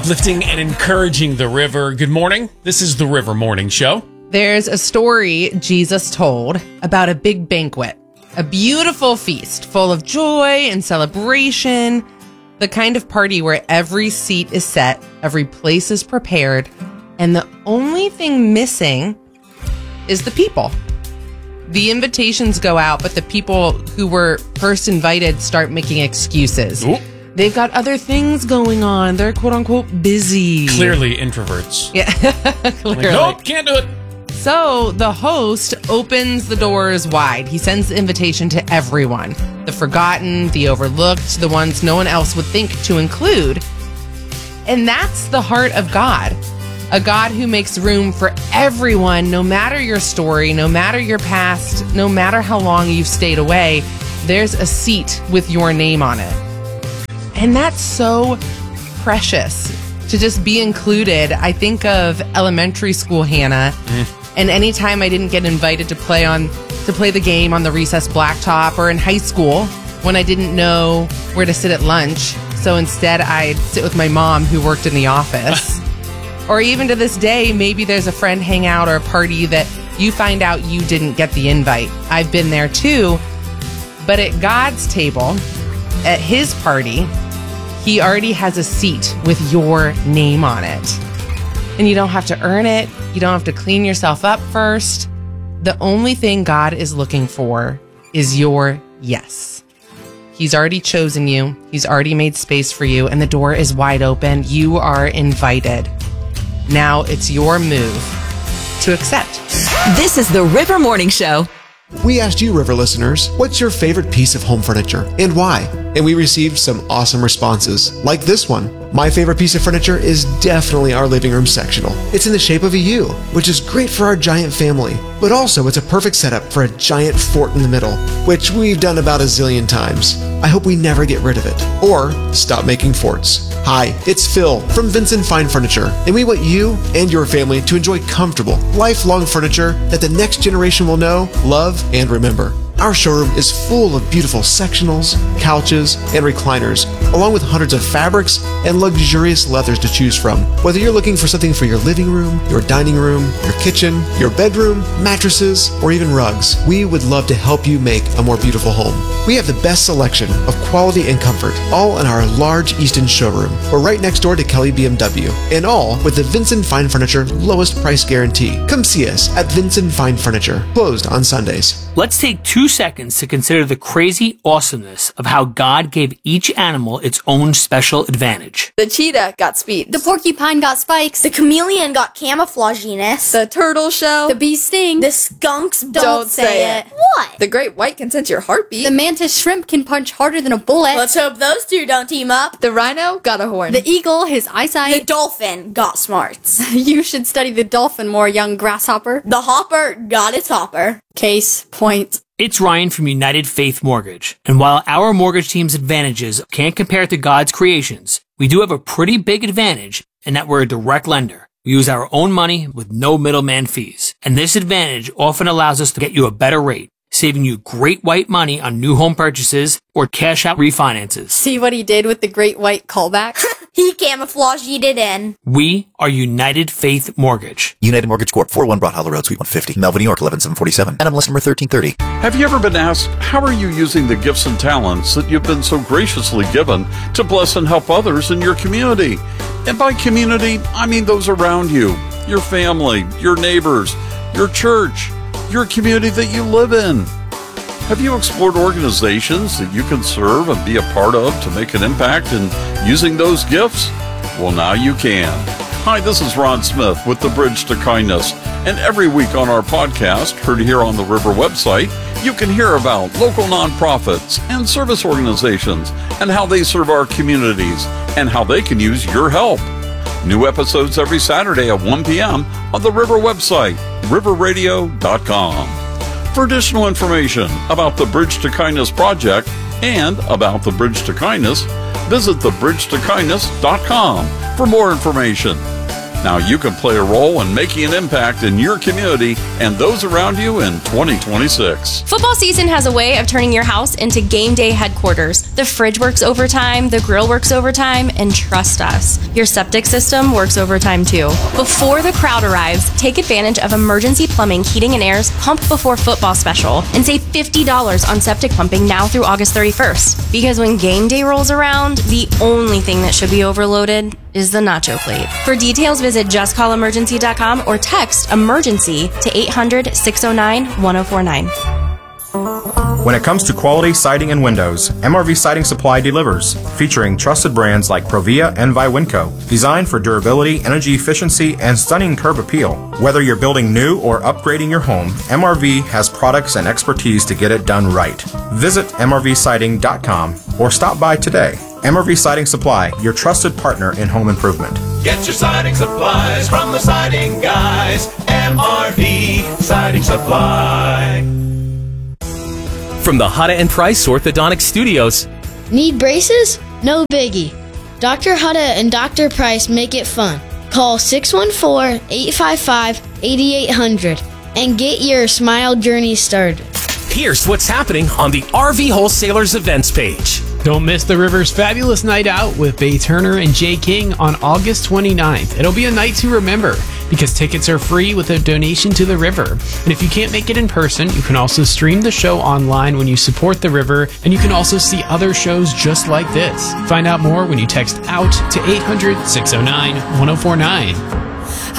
uplifting and encouraging the river. Good morning. This is the River Morning Show. There's a story Jesus told about a big banquet, a beautiful feast full of joy and celebration, the kind of party where every seat is set, every place is prepared, and the only thing missing is the people. The invitations go out, but the people who were first invited start making excuses. Ooh. They've got other things going on. They're quote unquote busy. Clearly introverts. Yeah, clearly. Nope, can't do it. So the host opens the doors wide. He sends the invitation to everyone. The forgotten, the overlooked, the ones no one else would think to include. And that's the heart of God. A God who makes room for everyone, no matter your story, no matter your past, no matter how long you've stayed away, there's a seat with your name on it. And that's so precious to just be included. I think of elementary school Hannah, and anytime I didn't get invited to play the game on the recess blacktop, or in high school when I didn't know where to sit at lunch, so instead I'd sit with my mom who worked in the office. Or even to this day, maybe there's a friend hangout or a party that you find out you didn't get the invite. I've been there too. But at God's table, at his party, he already has a seat with your name on it. And you don't have to earn it. You don't have to clean yourself up first. The only thing God is looking for is your yes. He's already chosen you. He's already made space for you, and the door is wide open. You are invited. Now it's your move to accept. This is the River Morning Show. We asked you, River listeners, what's your favorite piece of home furniture and why? And we received some awesome responses, like this one. My favorite piece of furniture is definitely our living room sectional. It's in the shape of a U, which is great for our giant family, but also it's a perfect setup for a giant fort in the middle, which we've done about a zillion times. I hope we never get rid of it, or stop making forts. Hi, it's Phil from Vincent Fine Furniture, and we want you and your family to enjoy comfortable, lifelong furniture that the next generation will know, love, and remember. Our showroom is full of beautiful sectionals, couches, and recliners, along with hundreds of fabrics and luxurious leathers to choose from. Whether you're looking for something for your living room, your dining room, your kitchen, your bedroom, mattresses, or even rugs, we would love to help you make a more beautiful home. We have the best selection of quality and comfort, all in our large Easton showroom. We're right next door to Kelly BMW, and all with the Vincent Fine Furniture lowest price guarantee. Come see us at Vincent Fine Furniture, closed on Sundays. Let's take 2 seconds to consider the crazy awesomeness of how God gave each animal its own special advantage. The cheetah got speed. The porcupine got spikes. The chameleon got camouflaginess. The turtle shell. The bees sting. The skunks Don't say it. What? The great white can sense your heartbeat. The mantis shrimp can punch harder than a bullet. Let's hope those two don't team up. The rhino got a horn. The eagle, his The eyesight. dolphin got smarts. You should study the dolphin more, young grasshopper. The hopper got its hopper. Case point. It's Ryan from United Faith Mortgage, and while our mortgage team's advantages can't compare to God's creations, we do have a pretty big advantage in that we're a direct lender. We use our own money with no middleman fees, and this advantage often allows us to get you a better rate, saving you great white money on new home purchases or cash out refinances. See what he did with the great white callback? He camouflaged it in. We are United Faith Mortgage. United Mortgage Corp. 401 Broad Hollow Road, Suite 150, Melville, New York, 11747. NMLS number 1330. Have you ever been asked, how are you using the gifts and talents that you've been so graciously given to bless and help others in your community? And by community, I mean those around you, your family, your neighbors, your church, your community that you live in. Have you explored organizations that you can serve and be a part of to make an impact in using those gifts? Well, now you can. Hi, this is Ron Smith with The Bridge to Kindness, and every week on our podcast, heard here on the River website, you can hear about local nonprofits and service organizations and how they serve our communities and how they can use your help. New episodes every Saturday at 1 p.m. on the River website, riverradio.com. For additional information about the Bridge to Kindness project and about the Bridge to Kindness, visit thebridgetokindness.com for more information. Now you can play a role in making an impact in your community and those around you in 2026. Football season has a way of turning your house into game day headquarters. The fridge works overtime, the grill works overtime, and trust us, your septic system works overtime too. Before the crowd arrives, take advantage of Emergency Plumbing Heating and Air's Pump Before Football special and save $50 on septic pumping now through August 31st. Because when game day rolls around, the only thing that should be overloaded is the nacho plate. For details, visit justcallemergency.com or text emergency to 800-609-1049. When it comes to quality siding and windows, MRV Siding Supply delivers, featuring trusted brands like Provia and Viwinco, designed for durability, energy efficiency, and stunning curb appeal. Whether you're building new or upgrading your home, MRV has products and expertise to get it done right. Visit mrvsiding.com or stop by today. MRV Siding Supply, your trusted partner in home improvement. Get your siding supplies from the siding guys. MRV Siding Supply. From the Hutta and Price Orthodontic Studios. Need braces? No biggie. Dr. Hutta and Dr. Price make it fun. Call 614-855-8800 and get your smile journey started. Here's what's happening on the RV Wholesalers events page. Don't miss the River's fabulous night out with Bay Turner and Jay King on August 29th. It'll be a night to remember because tickets are free with a donation to the River. And if you can't make it in person, you can also stream the show online when you support the River, and you can also see other shows just like this. Find out more when you text OUT to 800-609-1049.